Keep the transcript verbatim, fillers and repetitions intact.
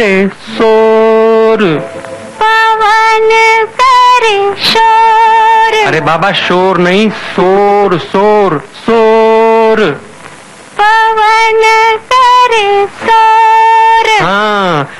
शोर, पवन करे शोर। अरे बाबा शोर नहीं, शोर शोर शोर। पवन करे शोर।